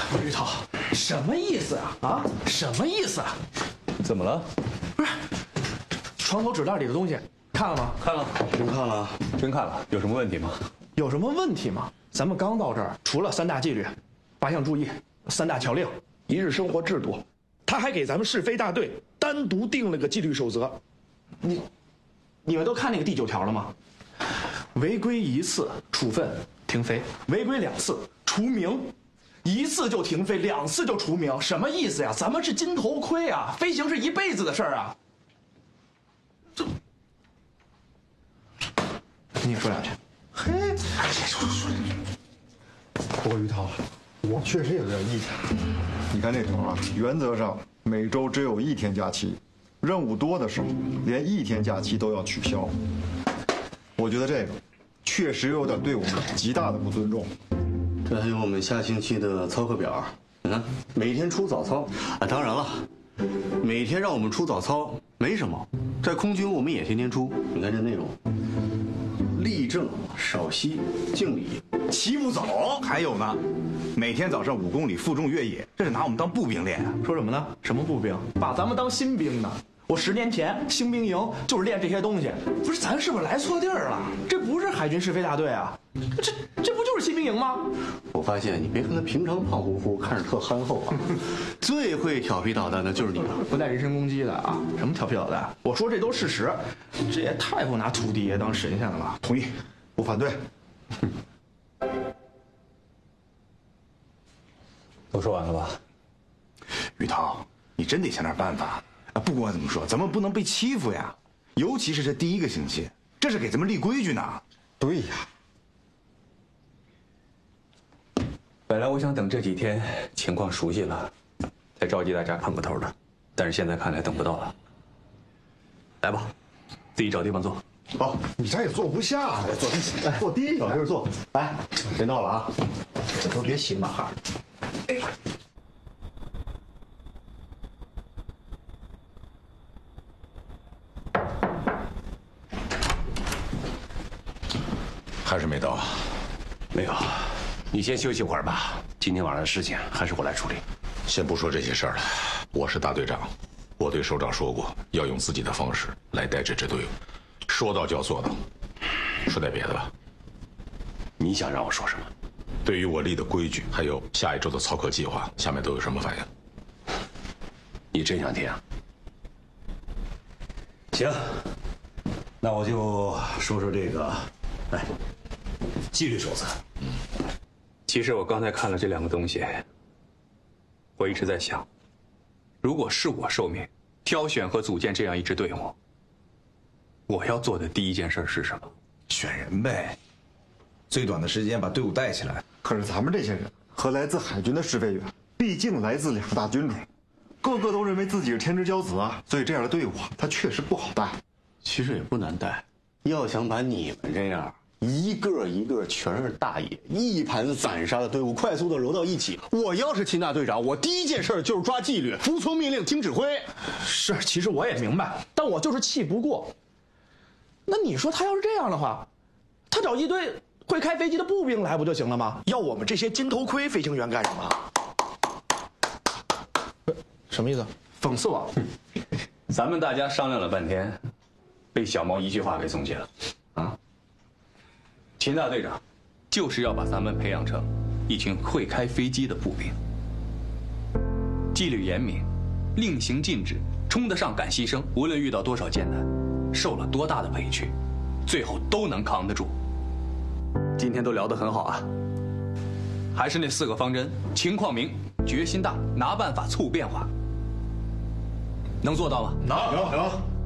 不是于涛，什么意思啊？啊，什么意思啊？ 怎么了？ 不是，床头纸袋里的东西看了吗？ 看了， 真看了， 真看了，有什么问题吗？ 有什么问题吗？咱们刚到这儿，除了3大纪律、8项注意、3大条令、1日生活制度，他还给咱们是非大队单独定了个纪律守则。你们都看那个第9条了吗？违规1次处分停飞，违规2次除名，1次就停飞，2次就除名，什么意思呀？咱们是金头盔啊，飞行是一辈子的事儿啊。这，你也说2句。 嘿，说。不过于涛，我确实有点意见。你看这条啊，原则上每周只有1天假期，任务多的时候连1天假期都要取消。我觉得这个确实有点对我们极大的不尊重。 这还有我们下星期的操课表，你看每天出早操啊，当然了，每天让我们出早操没什么，在空军我们也天天出。你看这内容：立正、稍息、敬礼、齐步走。 还有呢，每天早上5公里负重越野，这是拿我们当步兵练啊！ 说什么呢？什么步兵？把咱们当新兵呢？我10年前新兵营就是练这些东西。不是，咱是不是来错地儿了？这不是海军是非大队啊，这不就是新兵营吗？ 我发现你别看他平常胖乎乎，看着特憨厚啊，最会调皮捣蛋的就是你了， 不带人身攻击的啊！什么调皮捣蛋？我说这都事实，这也太不拿土地爷当神仙了吧？ 同意，不反对。 都说完了吧？ 于涛，你真得想点办法啊！不管怎么说，咱们不能被欺负呀，尤其是这第1个星期，这是给咱们立规矩呢。 对呀。 本来我想等这几天情况熟悉了，再召集大家碰个头的，但是现在看来等不到了。来吧，自己找地方坐。 好，你这也坐不下，坐第一个地儿坐。 来，别闹了啊，都别洗马哈。 还是没到。 没有，你先休息会儿吧。今天晚上的事情还是我来处理。 先不说这些事儿了，我是大队长，我对首长说过，要用自己的方式来带这支队伍，说到就要做到。说点别的吧。 你想让我说什么？ 对于我立的规矩，还有下一周的操课计划，下面都有什么反应？ 你真想听啊？ 行，那我就说说这个，来，纪律守则。 其实我刚才看了这2个东西，我一直在想，如果是我受命挑选和组建这样一支队伍，我要做的第1件事是什么？ 选人呗，最短的时间把队伍带起来。 可是咱们这些人和来自海军的试飞员，毕竟来自2大军种，个个都认为自己是天之骄子啊，所以这样的队伍啊，它确实不好带。 其实也不难带，要想把你们这样一个一个全是大爷、一盘散沙的队伍快速的揉到一起，我要是秦大队长，我第1件事就是抓纪律，服从命令，听指挥。 是，其实我也明白，但我就是气不过。那你说他要是这样的话，他找一堆会开飞机的步兵来不就行了吗？要我们这些金头盔飞行员干什么？什么意思？讽刺我？ 咱们大家商量了半天，被小毛一句话给总结了，啊！秦大队长就是要把咱们培养成一群会开飞机的步兵，纪律严明，令行禁止，冲得上敢牺牲，无论遇到多少艰难，受了多大的委屈，最后都能扛得住。今天都聊得很好啊，还是那4个方针：情况明，决心大，拿办法促变化。能做到吗？ 能。